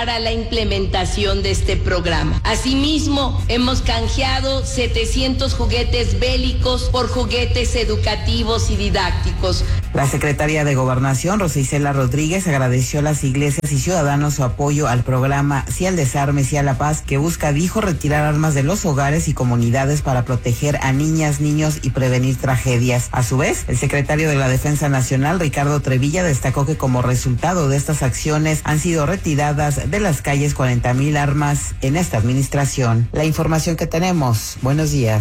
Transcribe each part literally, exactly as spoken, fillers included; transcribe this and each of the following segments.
para la implementación de este programa. Asimismo, hemos canjeado setecientos juguetes bélicos por juguetes educativos y didácticos. La secretaria de Gobernación, Rosa Isela Rodríguez, agradeció a las iglesias y ciudadanos su apoyo al programa Sí al Desarme, Sí a la Paz, que busca, dijo, retirar armas de los hogares y comunidades para proteger a niñas, niños y prevenir tragedias. A su vez, el secretario de la Defensa Nacional, Ricardo Trevilla, destacó que como resultado de estas acciones han sido retiradas de las calles cuarenta mil armas en esta administración. La información que tenemos. Buenos días.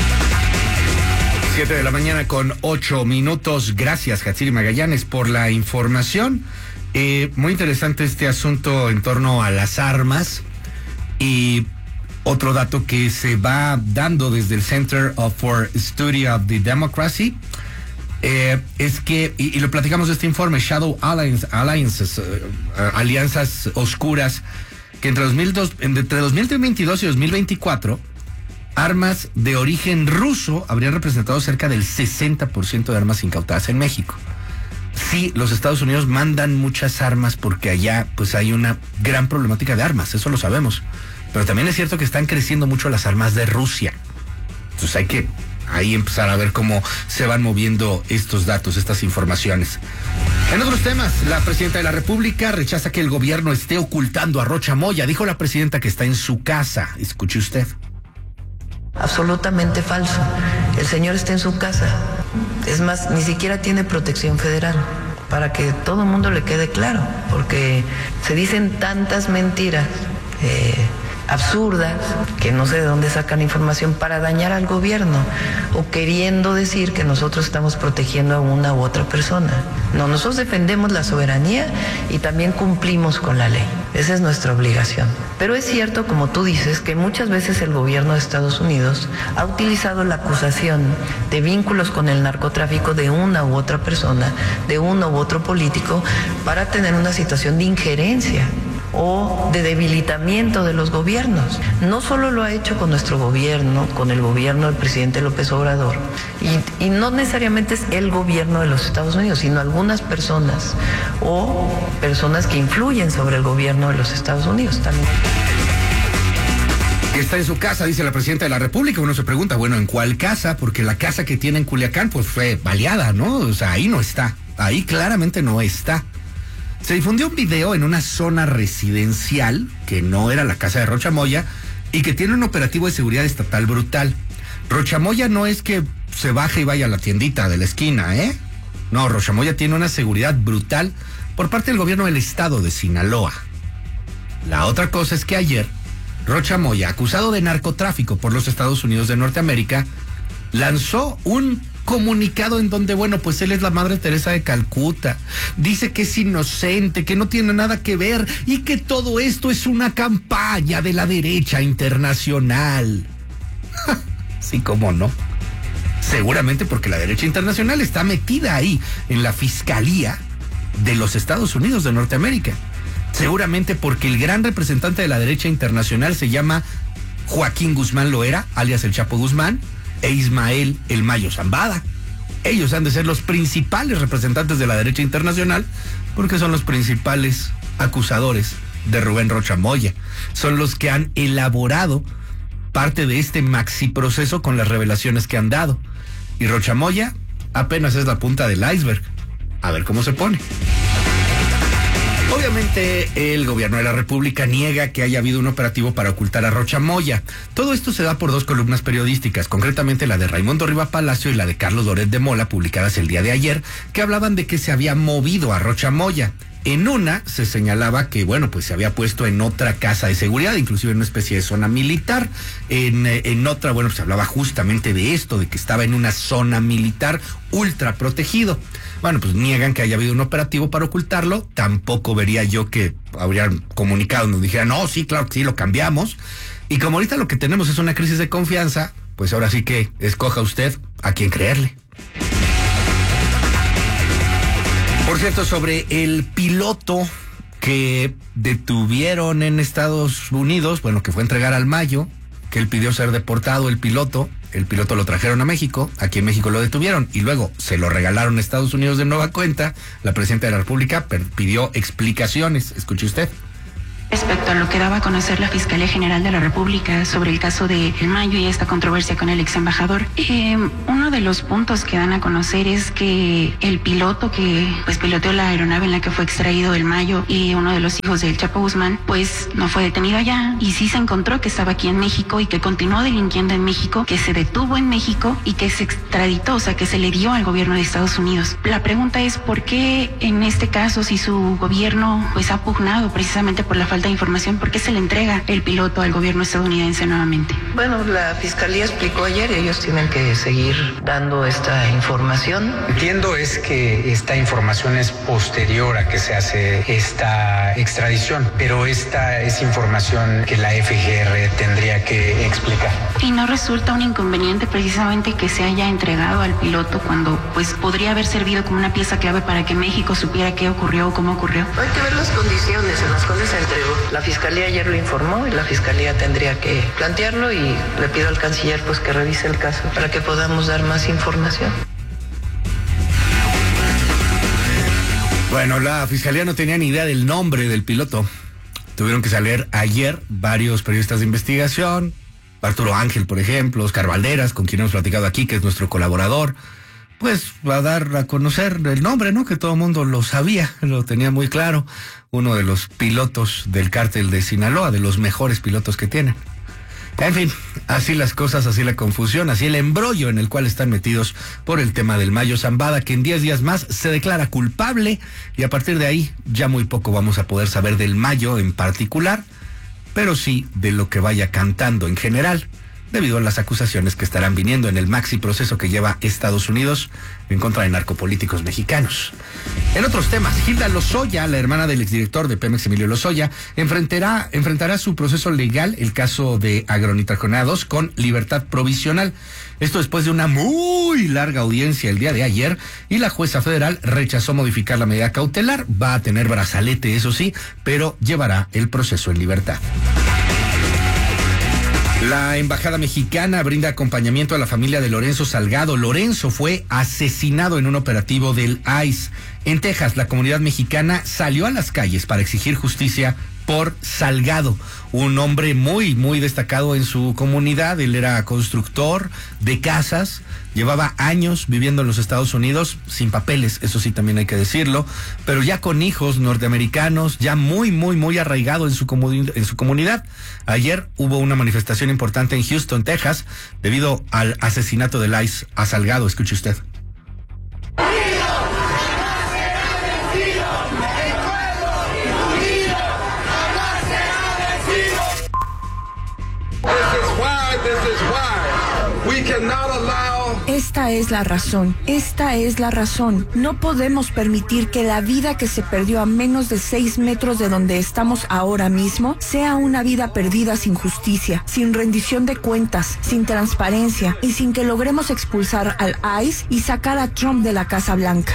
Siete de la mañana con ocho minutos. Gracias, Hatsiri Magallanes, por la información. Eh, muy interesante este asunto en torno a las armas. Y otro dato que se va dando desde el Center for Study of the Democracy eh, es que, y, y lo platicamos de este informe, Shadow Alliance, Alliances, uh, uh, alianzas oscuras, que entre, dos mil dos, entre dos mil veintidós y dos mil veinticuatro, armas de origen ruso habrían representado cerca del sesenta por ciento de armas incautadas en México. Sí, los Estados Unidos mandan muchas armas porque allá pues hay una gran problemática de armas, eso lo sabemos. Pero también es cierto que están creciendo mucho las armas de Rusia. Entonces hay que ahí empezar a ver cómo se van moviendo estos datos, estas informaciones. En otros temas, la presidenta de la República rechaza que el gobierno esté ocultando a Rocha Moya. Dijo la presidenta que está en su casa. Escuche usted. Absolutamente falso. El señor está en su casa. Es más, ni siquiera tiene protección federal, para que todo el mundo le quede claro, porque se dicen tantas mentiras eh, absurdas que no sé de dónde sacan información para dañar al gobierno o queriendo decir que nosotros estamos protegiendo a una u otra persona. No, nosotros defendemos la soberanía y también cumplimos con la ley. Esa es nuestra obligación. Pero es cierto, como tú dices, que muchas veces el gobierno de Estados Unidos ha utilizado la acusación de vínculos con el narcotráfico de una u otra persona, de uno u otro político, para tener una situación de injerencia o de debilitamiento de los gobiernos. No solo lo ha hecho con nuestro gobierno, con el gobierno del presidente López Obrador, y, y no necesariamente es el gobierno de los Estados Unidos, sino algunas personas o personas que influyen sobre el gobierno de los Estados Unidos también. Está en su casa, dice la presidenta de la República. Uno se pregunta, bueno, ¿en cuál casa? Porque la casa que tiene en Culiacán pues fue baleada, ¿no? O sea, ahí no está, ahí claramente no está. Se difundió un video en una zona residencial, que no era la casa de Rocha Moya, y que tiene un operativo de seguridad estatal brutal. Rocha Moya no es que se baje y vaya a la tiendita de la esquina, ¿eh? No, Rocha Moya tiene una seguridad brutal por parte del gobierno del estado de Sinaloa. La otra cosa es que ayer, Rocha Moya, acusado de narcotráfico por los Estados Unidos de Norteamérica, lanzó un comunicado en donde, bueno, pues él es la Madre Teresa de Calcuta, dice que es inocente, que no tiene nada que ver y que todo esto es una campaña de la derecha internacional. Sí, cómo no. Seguramente porque la derecha internacional está metida ahí en la Fiscalía de los Estados Unidos de Norteamérica. Seguramente porque el gran representante de la derecha internacional se llama Joaquín Guzmán Loera, alias el Chapo Guzmán, e Ismael El Mayo Zambada. Ellos han de ser los principales representantes de la derecha internacional porque son los principales acusadores de Rubén Rocha Moya. Son los que han elaborado parte de este maxi proceso con las revelaciones que han dado. Y Rocha Moya apenas es la punta del iceberg. A ver cómo se pone. Obviamente el gobierno de la República niega que haya habido un operativo para ocultar a Rocha Moya. Todo esto se da por dos columnas periodísticas, concretamente la de Raimundo Riva Palacio y la de Carlos Loret de Mola, publicadas el día de ayer, que hablaban de que se había movido a Rocha Moya. En una se señalaba que, bueno, pues se había puesto en otra casa de seguridad, inclusive en una especie de zona militar. En, en otra, bueno, pues se hablaba justamente de esto, de que estaba en una zona militar ultra protegido. Bueno, pues niegan que haya habido un operativo para ocultarlo. Tampoco vería yo que habrían comunicado, nos dijeran, no, sí, claro que sí, lo cambiamos. Y como ahorita lo que tenemos es una crisis de confianza, pues ahora sí que escoja usted a quién creerle. Por cierto, sobre el piloto que detuvieron en Estados Unidos, bueno, que fue a entregar al Mayo, que él pidió ser deportado, el piloto, el piloto lo trajeron a México, aquí en México lo detuvieron y luego se lo regalaron a Estados Unidos de nueva cuenta. La presidenta de la República pidió explicaciones. Escuche usted. Respecto a lo que daba a conocer la Fiscalía General de la República sobre el caso de El Mayo y esta controversia con el ex embajador, eh, uno de los puntos que dan a conocer es que el piloto que pues piloteó la aeronave en la que fue extraído El Mayo y uno de los hijos del Chapo Guzmán, pues no fue detenido allá y sí se encontró que estaba aquí en México y que continuó delinquiendo en México, que se detuvo en México y que se extraditó, o sea, que se le dio al gobierno de Estados Unidos. La pregunta es por qué en este caso, si su gobierno pues ha pugnado precisamente por la falta de información, ¿por qué se le entrega el piloto al gobierno estadounidense nuevamente? Bueno, la Fiscalía explicó ayer y ellos tienen que seguir dando esta información. Entiendo es que esta información es posterior a que se hace esta extradición, pero esta es información que la F G R tendría que explicar. ¿Y no resulta un inconveniente precisamente que se haya entregado al piloto cuando pues podría haber servido como una pieza clave para que México supiera qué ocurrió o cómo ocurrió? Hay que ver las condiciones en las cuales se entregó. La Fiscalía ayer lo informó y la Fiscalía tendría que plantearlo y le pido al canciller pues que revise el caso para que podamos dar más información. Bueno, la Fiscalía no tenía ni idea del nombre del piloto. Tuvieron que salir ayer varios periodistas de investigación, Arturo Ángel, por ejemplo, Oscar Valderas, con quien hemos platicado aquí, que es nuestro colaborador, pues va a dar a conocer el nombre, ¿no? Que todo el mundo lo sabía, lo tenía muy claro. Uno de los pilotos del cártel de Sinaloa, de los mejores pilotos que tienen. En fin, así las cosas, así la confusión, así el embrollo en el cual están metidos por el tema del Mayo Zambada, que en diez días más se declara culpable y a partir de ahí ya muy poco vamos a poder saber del Mayo en particular, pero sí de lo que vaya cantando en general, debido a las acusaciones que estarán viniendo en el maxi proceso que lleva Estados Unidos en contra de narcopolíticos mexicanos. En otros temas, Hilda Lozoya, la hermana del exdirector de Pemex, Emilio Lozoya, enfrentará, enfrentará su proceso legal, el caso de agronitrogenados, con libertad provisional. Esto después de una muy larga audiencia el día de ayer y la jueza federal rechazó modificar la medida cautelar. Va a tener brazalete, eso sí, pero llevará el proceso en libertad. La embajada mexicana brinda acompañamiento a la familia de Lorenzo Salgado. Lorenzo fue asesinado en un operativo del I C E. En Texas, la comunidad mexicana salió a las calles para exigir justicia por Salgado, un hombre muy, muy destacado en su comunidad. Él era constructor de casas, llevaba años viviendo en los Estados Unidos, sin papeles, eso sí también hay que decirlo, pero ya con hijos norteamericanos, ya muy, muy, muy arraigado en su, comuni- en su comunidad. Ayer hubo una manifestación importante en Houston, Texas, debido al asesinato del I C E a Salgado. Escuche usted. Esta es la razón, esta es la razón. No podemos permitir que la vida que se perdió a menos de seis metros de donde estamos ahora mismo sea una vida perdida sin justicia, sin rendición de cuentas, sin transparencia y sin que logremos expulsar al I C E y sacar a Trump de la Casa Blanca.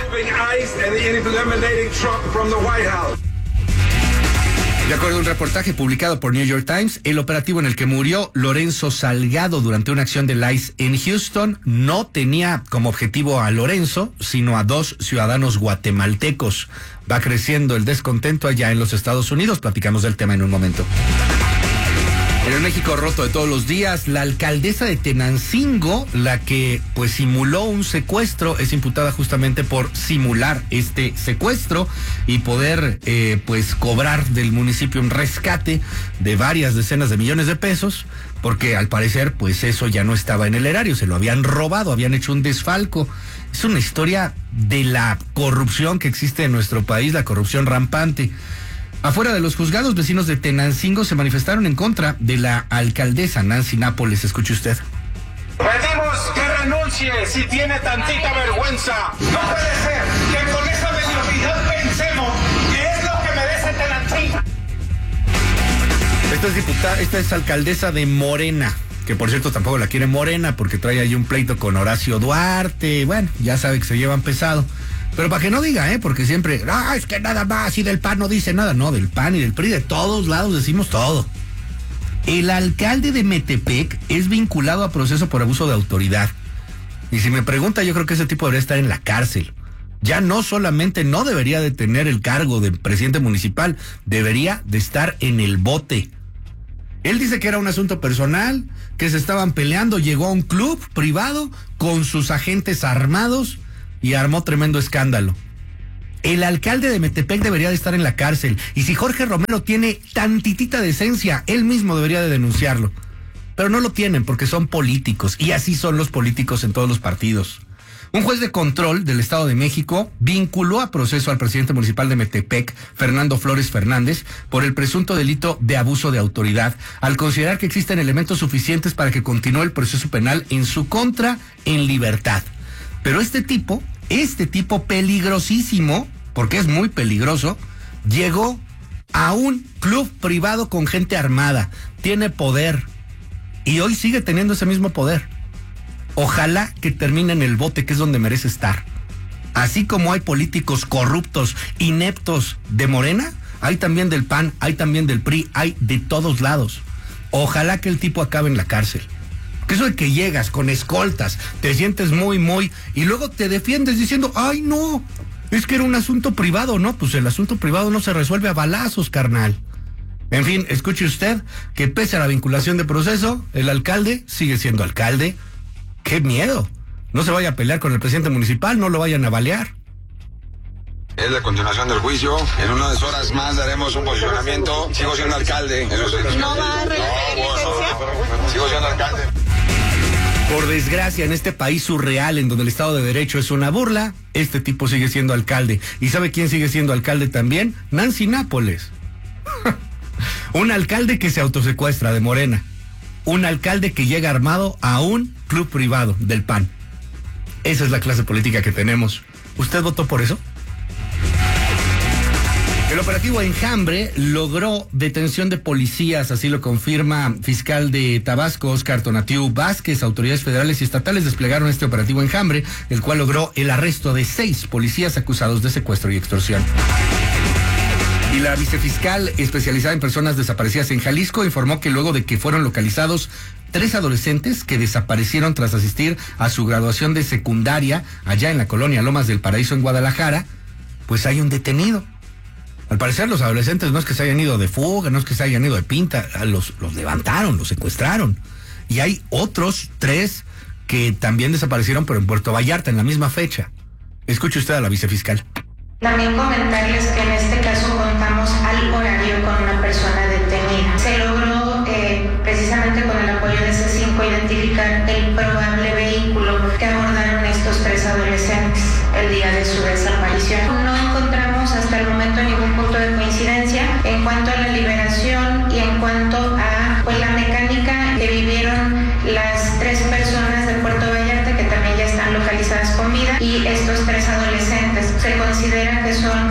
De acuerdo a un reportaje publicado por New York Times, el operativo en el que murió Lorenzo Salgado durante una acción del I C E en Houston no tenía como objetivo a Lorenzo, sino a dos ciudadanos guatemaltecos. Va creciendo el descontento allá en los Estados Unidos. Platicamos del tema en un momento. En el México roto de todos los días, la alcaldesa de Tenancingo, la que pues simuló un secuestro, es imputada justamente por simular este secuestro y poder eh, pues cobrar del municipio un rescate de varias decenas de millones de pesos, porque al parecer pues eso ya no estaba en el erario, se lo habían robado, habían hecho un desfalco. Es una historia de la corrupción que existe en nuestro país, la corrupción rampante. Afuera de los juzgados, vecinos de Tenancingo se manifestaron en contra de la alcaldesa Nancy Nápoles. Escuche usted. Pedimos que renuncie si tiene tantita vergüenza. No puede ser que con esa mediocridad pensemos que es lo que merece Tenancingo. Esta es diputada, esta es alcaldesa de Morena, que por cierto tampoco la quiere Morena porque trae ahí un pleito con Horacio Duarte. Bueno, ya sabe que se llevan pesado. Pero para que no diga, ¿eh? Porque siempre, ah, es que nada más, y del P A N no dice nada. No, del P A N y del P R I, de todos lados decimos todo. El alcalde de Metepec es vinculado a proceso por abuso de autoridad. Y si me pregunta, yo creo que ese tipo debería estar en la cárcel. Ya no solamente no debería de tener el cargo de presidente municipal, debería de estar en el bote. Él dice que era un asunto personal, que se estaban peleando, llegó a un club privado con sus agentes armados y armó tremendo escándalo. El alcalde de Metepec debería de estar en la cárcel, y si Jorge Romero tiene tantitita decencia, él mismo debería de denunciarlo. Pero no lo tienen porque son políticos, y así son los políticos en todos los partidos. Un juez de control del Estado de México vinculó a proceso al presidente municipal de Metepec, Fernando Flores Fernández, por el presunto delito de abuso de autoridad, al considerar que existen elementos suficientes para que continúe el proceso penal en su contra en libertad. Pero este tipo, este tipo peligrosísimo, porque es muy peligroso, llegó a un club privado con gente armada, tiene poder, y hoy sigue teniendo ese mismo poder. Ojalá que termine en el bote, que es donde merece estar. Así como hay políticos corruptos, ineptos de Morena, hay también del P A N, hay también del P R I, hay de todos lados. Ojalá que el tipo acabe en la cárcel. Que eso de que llegas con escoltas, te sientes muy, muy, y luego te defiendes diciendo, ay no, es que era un asunto privado. No, pues el asunto privado no se resuelve a balazos, carnal. En fin, escuche usted que pese a la vinculación de proceso, el alcalde sigue siendo alcalde. ¡Qué miedo! No se vaya a pelear con el presidente municipal, no lo vayan a balear. Es la continuación del juicio. En unas horas más daremos un posicionamiento. Sigo siendo alcalde. Eso sí. ¿No va a revocar licencia? Sigo siendo alcalde. Por desgracia, en este país surreal, en donde el Estado de Derecho es una burla, este tipo sigue siendo alcalde. ¿Y sabe quién sigue siendo alcalde también? Nancy Nápoles. Un alcalde que se autosecuestra de Morena. Un alcalde que llega armado a un club privado del P A N. Esa es la clase política que tenemos. ¿Usted votó por eso? El operativo Enjambre logró detención de policías, así lo confirma fiscal de Tabasco, Oscar Tonatiu Vázquez. Autoridades federales y estatales desplegaron este operativo Enjambre, el cual logró el arresto de seis policías acusados de secuestro y extorsión. Y la vicefiscal especializada en personas desaparecidas en Jalisco informó que luego de que fueron localizados tres adolescentes que desaparecieron tras asistir a su graduación de secundaria allá en la colonia Lomas del Paraíso en Guadalajara, pues hay un detenido. Al parecer los adolescentes no es que se hayan ido de fuga, no es que se hayan ido de pinta, los, los levantaron, los secuestraron. Y hay otros tres que también desaparecieron, pero en Puerto Vallarta en la misma fecha. Escuche usted a la vicefiscal. También comentarles que en este caso contamos al horario con una persona detenida. Se logró, eh, precisamente con el apoyo de C cinco, identificar el probable vehículo que abordaron estos tres adolescentes el día de su desaparición. No encontramos hasta el momento ningún punto de coincidencia en cuanto a la liberación y en cuanto a pues, la mecánica que vivieron las tres personas de Puerto Vallarta, que también ya están localizadas con vida, y estos tres adolescentes. Se considera que son